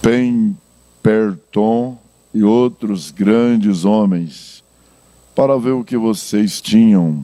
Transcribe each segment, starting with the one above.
Pemberton e outros grandes homens, para ver o que vocês tinham.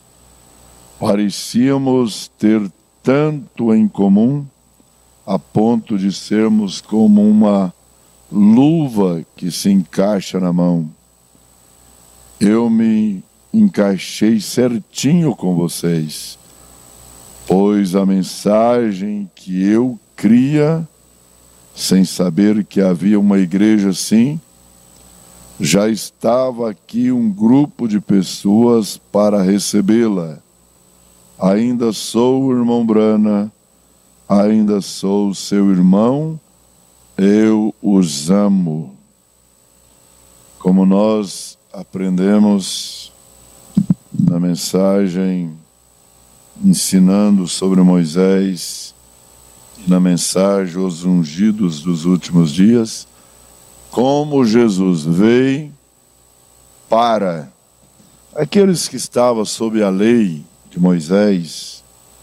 Parecíamos ter tanto em comum, a ponto de sermos como uma luva que se encaixa na mão. Eu me encaixei certinho com vocês, pois a mensagem que eu cria, sem saber que havia uma igreja assim, já estava aqui um grupo de pessoas para recebê-la. Ainda sou o irmão Brana, ainda sou seu irmão, eu os amo. Como nós aprendemos na mensagem ensinando sobre Moisés, e na mensagem os ungidos dos últimos dias, como Jesus veio para aqueles que estavam sob a lei de Moisés,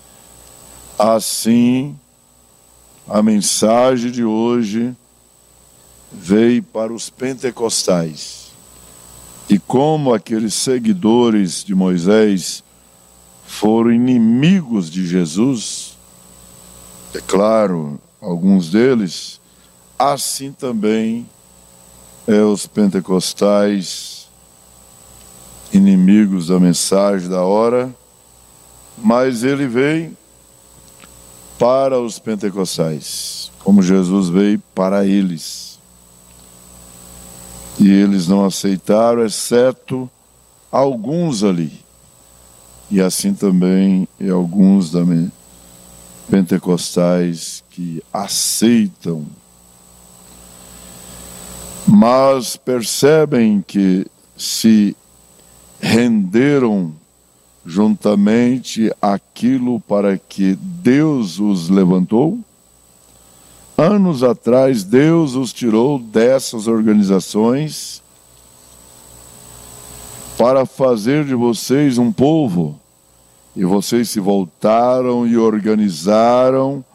assim a mensagem de hoje veio para os pentecostais. E como aqueles seguidores de Moisés foram inimigos de Jesus, é claro, alguns deles, assim também os pentecostais, inimigos da mensagem da hora, mas ele veio para os pentecostais, como Jesus veio para eles. E eles não aceitaram, exceto alguns ali. E assim também alguns também pentecostais que aceitam. Mas percebem que se renderam juntamente àquilo para que Deus os levantou. Anos atrás, Deus os tirou dessas organizações para fazer de vocês um povo. E vocês se voltaram e organizaram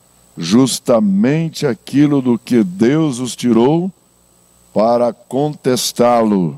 justamente aquilo do que Deus os tirou para contestá-lo.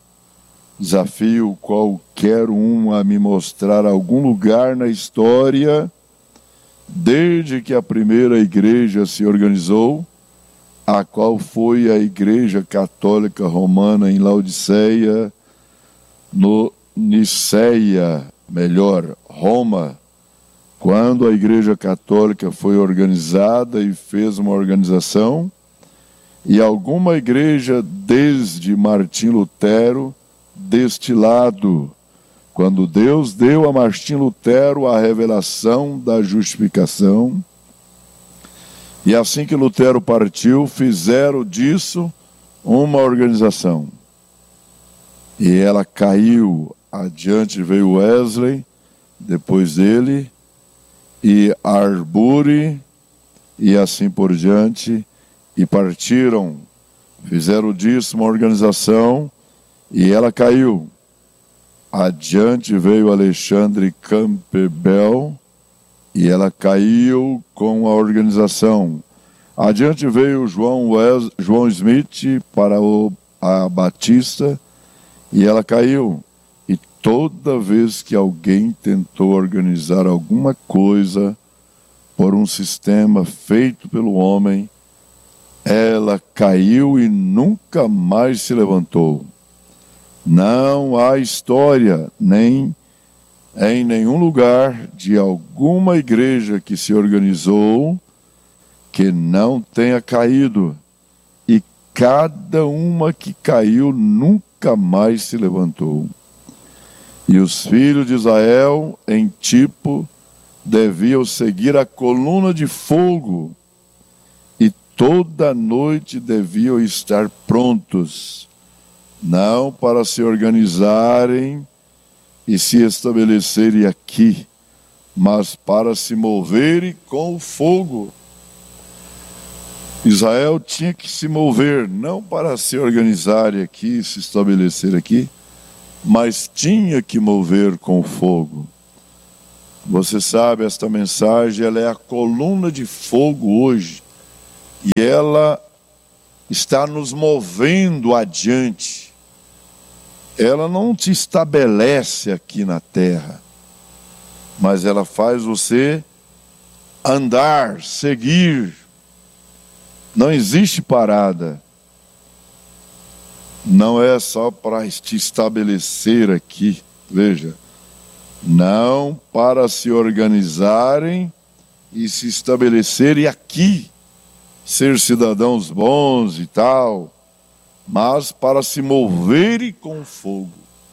Desafio qualquer um a me mostrar algum lugar na história, desde que a primeira igreja se organizou, a qual foi a Igreja Católica Romana em Laodiceia, no Niceia, melhor, Roma, quando a Igreja Católica foi organizada e fez uma organização, e alguma igreja desde Martim Lutero, deste lado, quando Deus deu a Martim Lutero a revelação da justificação, e assim que Lutero partiu, fizeram disso uma organização. E ela caiu, adiante veio Wesley, depois dele, e Arbury, e assim por diante, e partiram, fizeram disso uma organização, e ela caiu. Adiante veio Alexandre Campbell, e ela caiu com a organização. Adiante veio João Smith para a Batista, e ela caiu. E toda vez que alguém tentou organizar alguma coisa por um sistema feito pelo homem, ela caiu e nunca mais se levantou. Não há história, nem em nenhum lugar de alguma igreja que se organizou que não tenha caído. E cada uma que caiu nunca mais se levantou. E os filhos de Israel, em tipo, deviam seguir a coluna de fogo, e toda noite deviam estar prontos, não para se organizarem e se estabelecerem aqui, mas para se moverem com o fogo. Israel tinha que se mover, não para se organizarem aqui, se estabelecer aqui, mas tinha que mover com o fogo. Você sabe, esta mensagem ela é a coluna de fogo hoje, E ela está nos movendo adiante. Ela não te estabelece aqui na terra, mas ela faz você andar, seguir. Não existe parada. Não é só para te estabelecer aqui, veja. Não para se organizarem e se estabelecerem aqui, ser cidadãos bons e tal, mas para se moverem com fogo.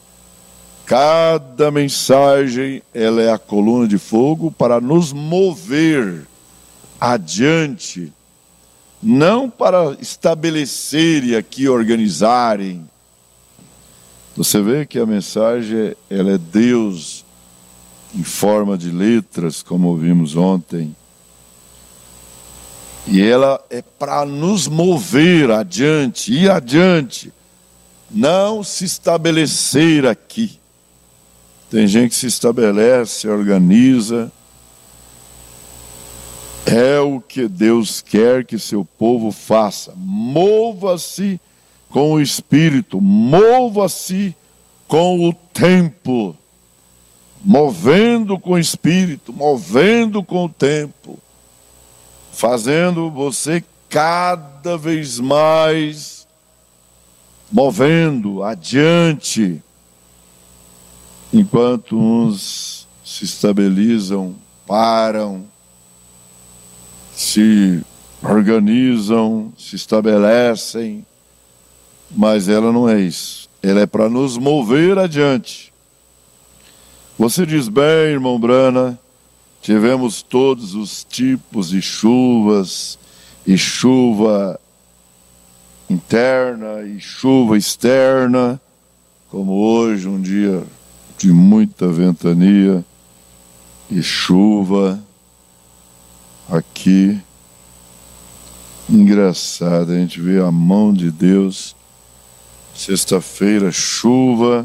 Cada mensagem, ela é a coluna de fogo para nos mover adiante, não para estabelecerem aqui, organizarem. Você vê que a mensagem, ela é Deus em forma de letras, como ouvimos ontem. E ela é para nos mover adiante, ir adiante, não se estabelecer aqui. Tem gente que se estabelece, organiza. É o que Deus quer que seu povo faça. Mova-se com o Espírito, mova-se com o tempo. Movendo com o Espírito, movendo com o tempo. Fazendo você cada vez mais movendo adiante. Enquanto uns se estabilizam, param, se organizam, se estabelecem, mas ela não é isso. Ela é para nos mover adiante. Você diz bem, irmão Brana, tivemos todos os tipos de chuvas, e chuva interna e chuva externa, como hoje, um dia de muita ventania e chuva aqui. Engraçado, a gente vê a mão de Deus. Sexta-feira, chuva.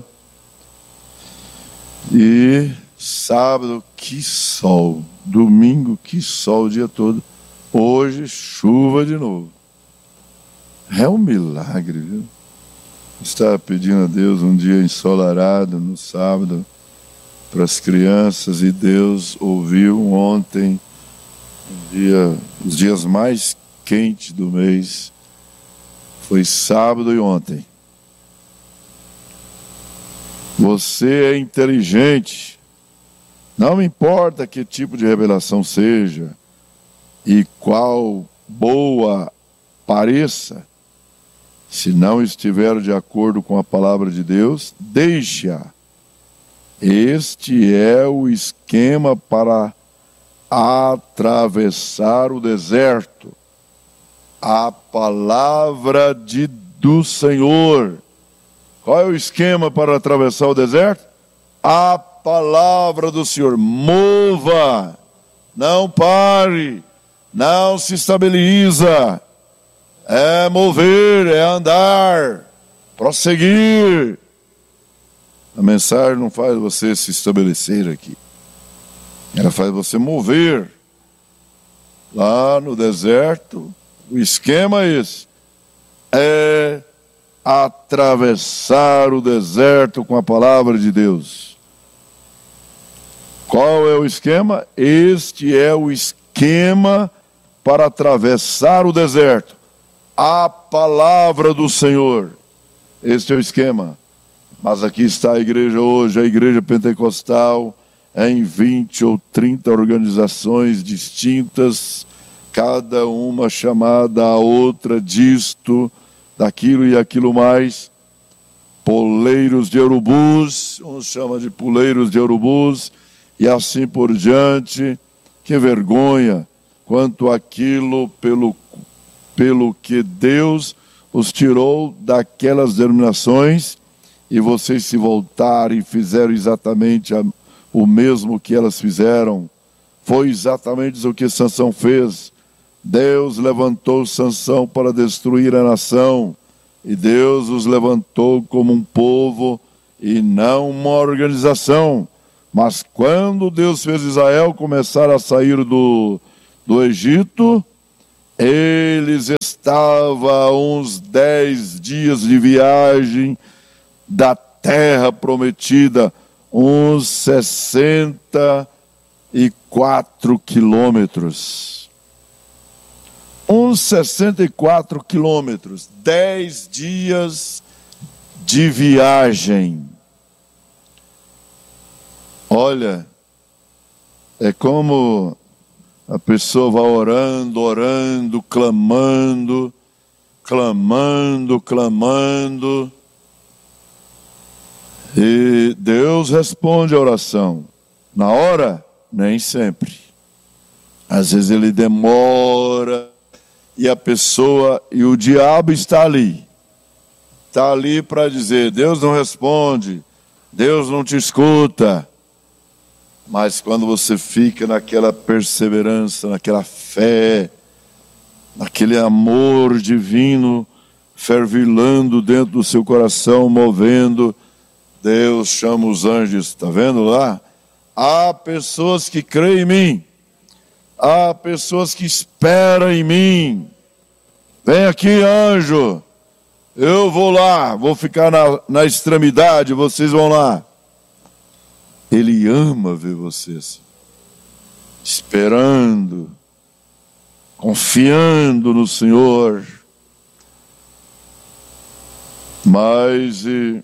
E sábado, que sol. Domingo, que sol o dia todo. Hoje, chuva de novo. É um milagre, viu? Estava pedindo a Deus um dia ensolarado no sábado para as crianças, e Deus ouviu ontem, os dias mais quentes do mês. Foi sábado e ontem. Você é inteligente. Não importa que tipo de revelação seja e qual boa pareça, se não estiver de acordo com a palavra de Deus, deixa. Este é o esquema para atravessar o deserto. A palavra do Senhor. Qual é o esquema para atravessar o deserto? A palavra do Senhor. Mova, não pare, não se estabiliza. É mover, é andar, prosseguir. A mensagem não faz você se estabelecer aqui. Ela faz você mover. Lá no deserto, o esquema é esse. É atravessar o deserto com a palavra de Deus. Qual é o esquema? Este é o esquema para atravessar o deserto. A palavra do Senhor. Este é o esquema. Mas aqui está a igreja hoje, a igreja pentecostal, em 20 ou 30 organizações distintas, cada uma chamada a outra disto, daquilo e aquilo mais. Poleiros de urubus, uns chamam de puleiros de urubus, e assim por diante. Que vergonha, quanto aquilo pelo que Deus os tirou daquelas denominações, e vocês se voltarem e fizeram exatamente o mesmo que elas fizeram. Foi exatamente o que Sansão fez. Deus levantou Sansão para destruir a nação, e Deus os levantou como um povo e não uma organização. Mas quando Deus fez Israel começar a sair do Egito, Eles estavam a uns 10 dias de viagem da terra prometida, uns 64 quilômetros. Uns 64 quilômetros, 10 dias de viagem. Olha, é como a pessoa vai orando, orando, clamando, clamando, clamando. E Deus responde a oração. Na hora, nem sempre. Às vezes ele demora e a pessoa, e o diabo está ali. Está ali para dizer, Deus não responde, Deus não te escuta. Mas quando você fica naquela perseverança, naquela fé, naquele amor divino fervilhando dentro do seu coração, movendo, Deus chama os anjos, está vendo lá? Há pessoas que creem em mim, há pessoas que esperam em mim. Vem aqui, anjo, eu vou lá, vou ficar na extremidade, vocês vão lá. Ele ama ver vocês esperando, confiando no Senhor. Mas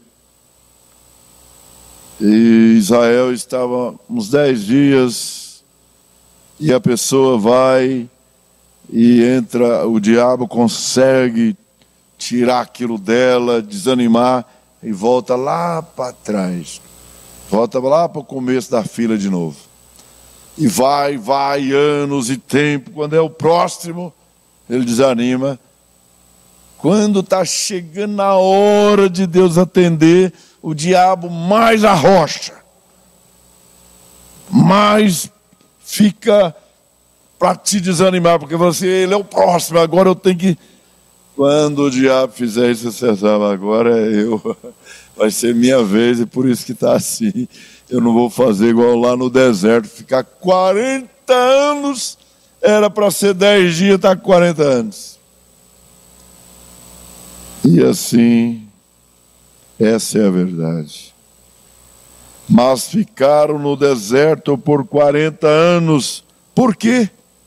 Israel estava uns 10 dias e a pessoa vai e entra, o diabo consegue tirar aquilo dela, desanimar e volta lá para trás. Volta lá para o começo da fila de novo. E vai, anos e tempo. Quando é o próximo, ele desanima. Quando está chegando na hora de Deus atender, o diabo mais arrocha. Mais fica para te desanimar. Porque você, ele é o próximo, agora eu tenho que... Quando o diabo fizer isso, você sabe, agora é eu... Vai ser minha vez e por isso que está assim. Eu não vou fazer igual lá no deserto, ficar 40 anos, era para ser 10 dias, está 40 anos. E assim, essa é a verdade. Mas ficaram no deserto por 40 anos. Por quê?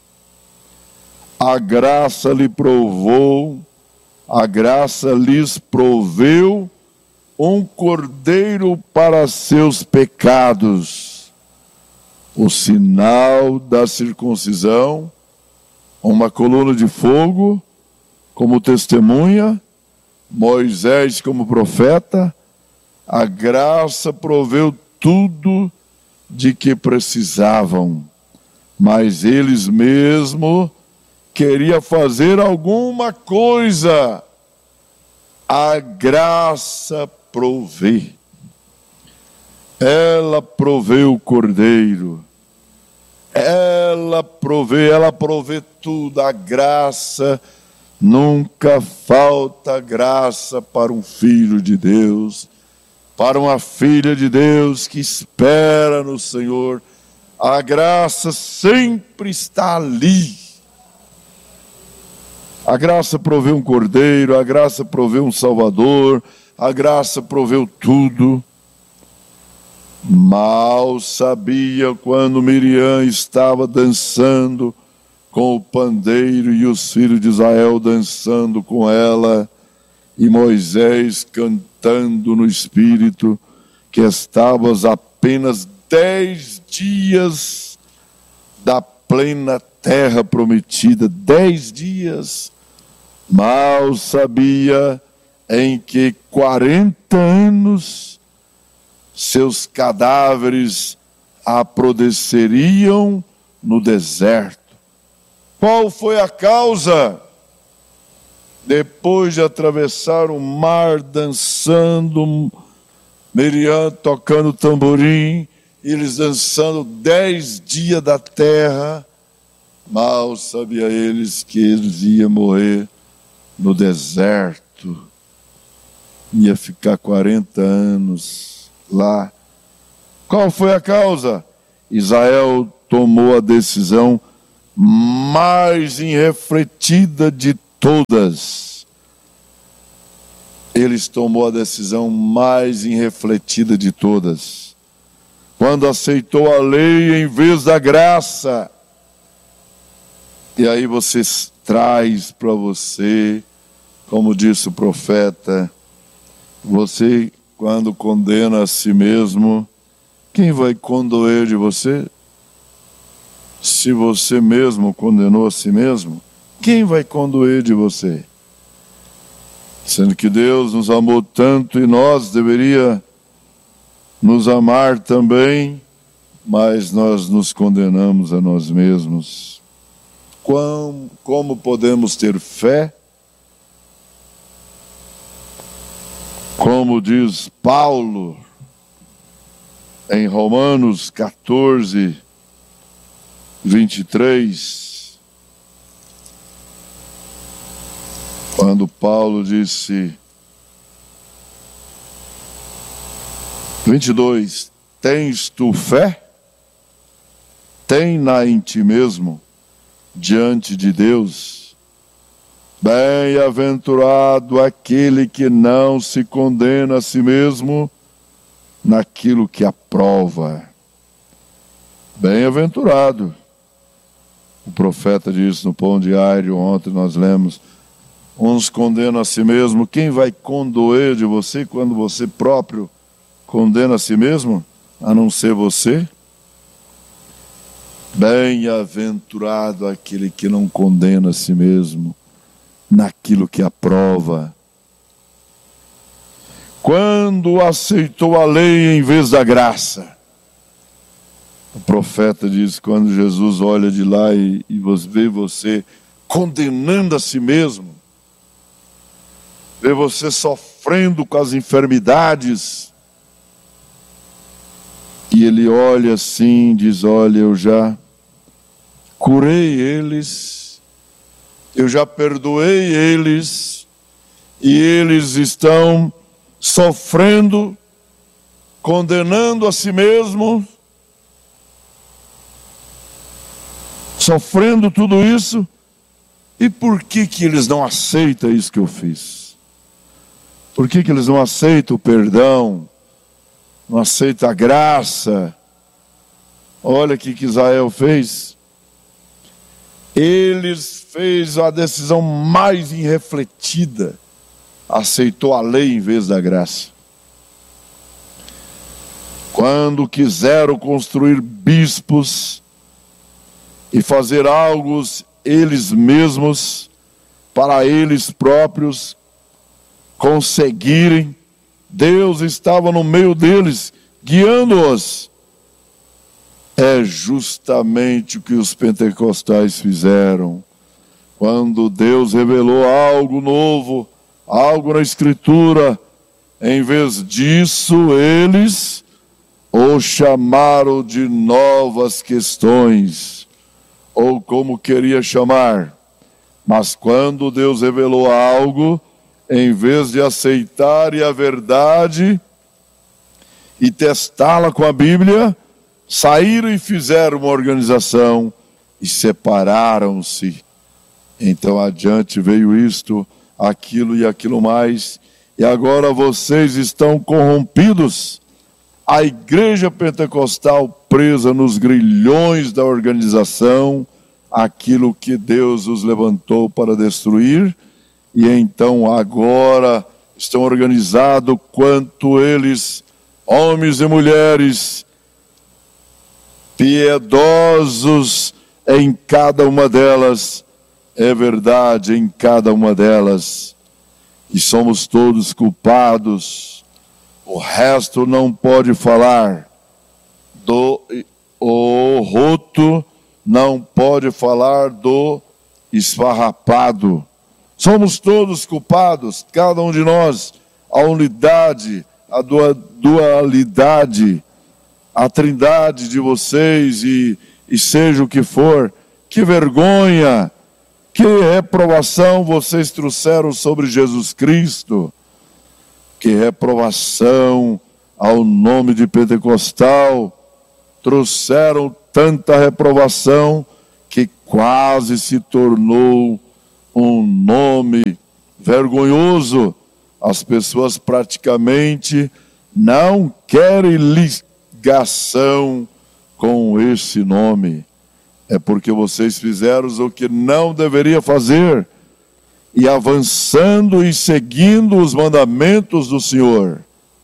A graça lhes proveu um cordeiro para seus pecados, o sinal da circuncisão, uma coluna de fogo como testemunha, Moisés como profeta. A graça proveu tudo de que precisavam, mas eles mesmos queriam fazer alguma coisa. A graça provê. Ela provê o cordeiro. Ela provê tudo. A graça, nunca falta graça para um filho de Deus, para uma filha de Deus que espera no Senhor. A graça sempre está ali. A graça provê um cordeiro, a graça provê um salvador, a graça proveu tudo. Mal sabia quando Miriam estava dançando com o pandeiro e os filhos de Israel dançando com ela, e Moisés cantando no Espírito, que estavas apenas 10 dias da plena terra prometida. 10 dias. Mal sabia em que 40 anos seus cadáveres apodreceriam no deserto. Qual foi a causa? Depois de atravessar o mar dançando, Miriam tocando tamborim, eles dançando 10 dias da terra, mal sabia eles que eles iam morrer no deserto, ia ficar 40 anos lá. Qual foi a causa? Israel tomou a decisão mais irrefletida de todas. Ele tomou a decisão mais irrefletida de todas, quando aceitou a lei em vez da graça. E aí você traz para você, como disse o profeta, você quando condena a si mesmo, quem vai condoer de você? Se você mesmo condenou a si mesmo, quem vai condoer de você? Sendo que Deus nos amou tanto e nós deveria nos amar também, mas nós nos condenamos a nós mesmos. Como podemos ter fé? Como diz Paulo em Romanos 14, 23, quando Paulo disse, 22, tens tu fé? Tem-na em ti mesmo, diante de Deus. Bem-aventurado aquele que não se condena a si mesmo naquilo que aprova. Bem-aventurado. O profeta disse no Pão Diário, ontem nós lemos, uns condenam a si mesmo. Quem vai condoer de você quando você próprio condena a si mesmo, a não ser você? Bem-aventurado aquele que não condena a si mesmo naquilo que aprova. Quando aceitou a lei em vez da graça, o profeta diz, quando Jesus olha de lá e vê você condenando a si mesmo, vê você sofrendo com as enfermidades, e ele olha assim, diz, olha, eu já curei eles, eu já perdoei eles, e eles estão sofrendo, condenando a si mesmo, sofrendo tudo isso, e por que eles não aceitam isso que eu fiz? Por que eles não aceitam o perdão? Não aceitam a graça? Olha o que Israel fez. Eles fez a decisão mais irrefletida. Aceitou a lei em vez da graça. Quando quiseram construir bispos e fazer algo eles mesmos, para eles próprios conseguirem, Deus estava no meio deles, guiando-os. É justamente o que os pentecostais fizeram. Quando Deus revelou algo novo, algo na Escritura, em vez disso, eles o chamaram de novas questões, ou como queria chamar. Mas quando Deus revelou algo, em vez de aceitarem a verdade e testá-la com a Bíblia, saíram e fizeram uma organização e separaram-se. Então adiante veio isto, aquilo e aquilo mais, e agora vocês estão corrompidos. A igreja pentecostal presa nos grilhões da organização, aquilo que Deus os levantou para destruir, e então agora estão organizados quanto eles, homens e mulheres, piedosos em cada uma delas, é verdade, em cada uma delas, e somos todos culpados. O resto não pode falar. O roto não pode falar do esfarrapado. Somos todos culpados, cada um de nós. A unidade, a dualidade, a trindade de vocês e seja o que for. Que vergonha, que reprovação vocês trouxeram sobre Jesus Cristo. Que reprovação ao nome de pentecostal. Trouxeram tanta reprovação que quase se tornou um nome vergonhoso. As pessoas praticamente não querem ligação com esse nome. É porque vocês fizeram o que não deveria fazer, e avançando e seguindo os mandamentos do Senhor.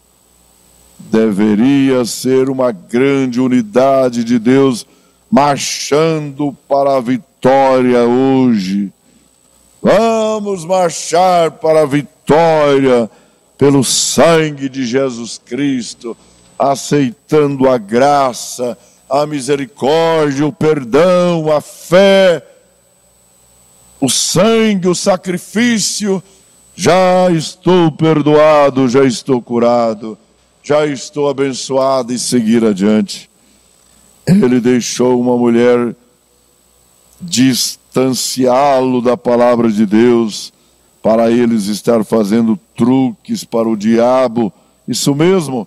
Deveria ser uma grande unidade de Deus, marchando para a vitória hoje. Vamos marchar para a vitória pelo sangue de Jesus Cristo, aceitando a graça, a misericórdia, o perdão, a fé, o sangue, o sacrifício. Já estou perdoado, já estou curado, já estou abençoado, e seguir adiante. Ele deixou uma mulher distanciá-lo da palavra de Deus, para eles estar fazendo truques para o diabo. Isso mesmo,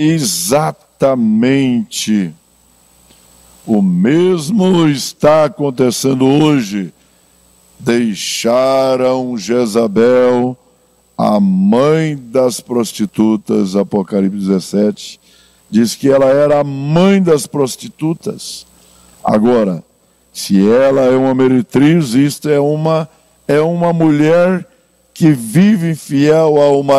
exatamente. O mesmo está acontecendo hoje. Deixaram Jezabel, a mãe das prostitutas. Apocalipse 17 diz que ela era a mãe das prostitutas. Agora, se ela é uma meretriz, isto é uma mulher que vive fiel a uma